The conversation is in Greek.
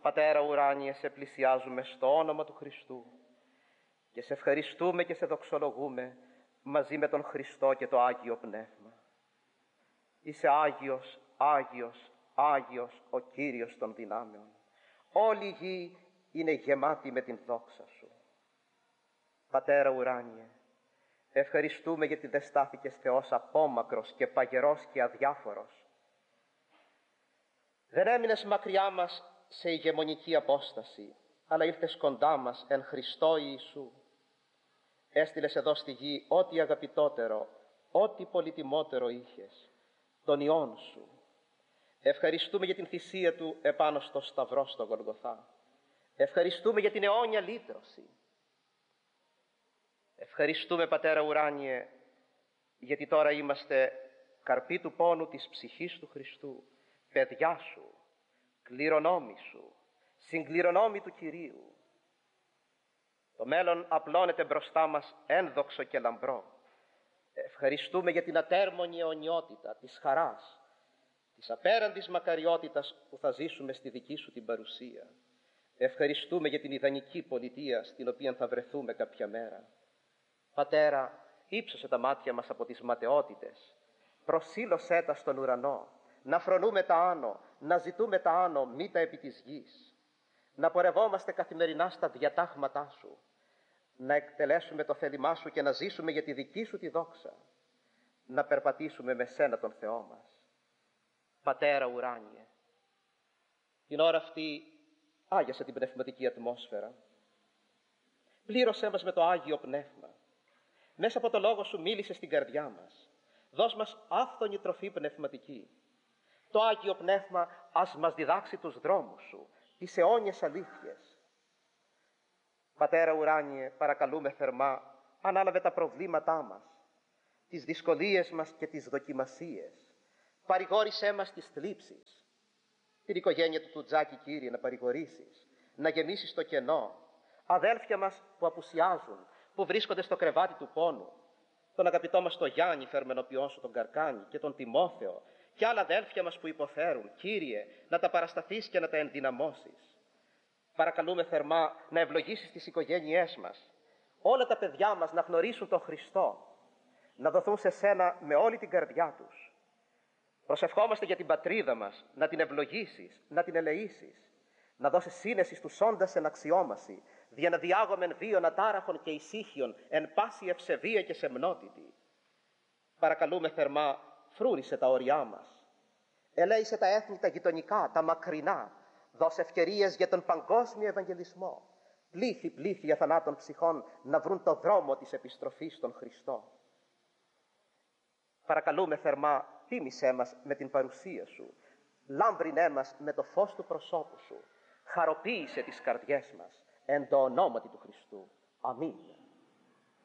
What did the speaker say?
Πατέρα ουράνιε, σε πλησιάζουμε στο όνομα του Χριστού και σε ευχαριστούμε και σε δοξολογούμε μαζί με τον Χριστό και το Άγιο Πνεύμα. Είσαι Άγιος, Άγιος, Άγιος ο Κύριος των δυνάμεων. Όλη η γη είναι γεμάτη με την δόξα Σου. Πατέρα ουράνιε, ευχαριστούμε γιατί δεν στάθηκες Θεός απόμακρος και παγερός και αδιάφορος. Δεν έμεινες μακριά μας σε ηγεμονική απόσταση, αλλά ήρθες κοντά μας εν Χριστώ Ιησού. Έστειλες εδώ στη γη ό,τι αγαπητότερο, ό,τι πολυτιμότερο είχες, τον Υιόν Σου. Ευχαριστούμε για την θυσία Του επάνω στο σταυρό στο Γολγοθά. Ευχαριστούμε για την αιώνια λύτρωση. Ευχαριστούμε, Πατέρα ουράνιε, γιατί τώρα είμαστε καρποί του πόνου της ψυχής του Χριστού, παιδιά Σου, κληρονόμοι Σου, συγκληρονόμοι του Κυρίου. Το μέλλον απλώνεται μπροστά μας ένδοξο και λαμπρό. Ευχαριστούμε για την ατέρμονη αιωνιότητα της χαράς, της απέραντης μακαριότητας που θα ζήσουμε στη δική Σου την παρουσία. Ευχαριστούμε για την ιδανική πολιτεία στην οποία θα βρεθούμε κάποια μέρα. Πατέρα, ύψωσε τα μάτια μας από τις ματαιότητες, προσήλωσέ τα στον ουρανό, να φρονούμε τα άνω, να ζητούμε τα άνω, μη τα επί της γης, να πορευόμαστε καθημερινά στα διατάγματά Σου, να εκτελέσουμε το θέλημά Σου και να ζήσουμε για τη δική Σου τη δόξα, να περπατήσουμε με Σένα τον Θεό μας. Πατέρα ουράνιε, την ώρα αυτή άγιασε την πνευματική ατμόσφαιρα, πλήρωσέ μας με το Άγιο Πνεύμα. Μέσα από το Λόγο Σου μίλησε στην καρδιά μας. Δώσ' μας άφθονη τροφή πνευματική. Το Άγιο Πνεύμα ας μας διδάξει τους δρόμους Σου, τις αιώνιες αλήθειες. Πατέρα ουράνιε, παρακαλούμε θερμά, ανάλαβε τα προβλήματά μας, τις δυσκολίες μας και τις δοκιμασίες. Παρηγόρησέ μας τις θλίψεις. Την οικογένεια του Τουτζάκη, Κύριε, να παρηγορήσεις, να γεμίσεις το κενό. Αδέλφια μας που απουσιάζουν, που βρίσκονται στο κρεβάτι του πόνου, τον αγαπητό μας τον Γιάννη, φερμενοποιών Σου τον Καρκάνη, και τον Τιμόθεο, και άλλα αδέλφια μας που υποφέρουν, Κύριε, να τα παρασταθείς και να τα ενδυναμώσεις. Παρακαλούμε θερμά να ευλογήσεις τις οικογένειές μας, όλα τα παιδιά μας να γνωρίσουν τον Χριστό, να δοθούν σε Σένα με όλη την καρδιά τους. Προσευχόμαστε για την πατρίδα μας, να την ευλογήσεις, να την ελεήσεις, να δώσεις σύνεση στους όντας εν αξιόμαση, δια να διάγομεν βίων ατάραχων και ησύχιων εν πάση ευσεβία και σεμνότητη. Παρακαλούμε θερμά, φρούνισε τα όρια μας. Ελέησε τα έθνη τα γειτονικά, τα μακρινά. Δώσε ευκαιρίες για τον παγκόσμιο ευαγγελισμό. Πλήθη αθανάτων ψυχών να βρουν το δρόμο της επιστροφής στον Χριστό. Παρακαλούμε θερμά, τίμησέ μας με την παρουσία Σου. Λάμπρινέ μας με το φως του προσώπου Σου. Χαροποίησε τις καρδιές μας εν το ονόματι του Χριστού. Αμήν.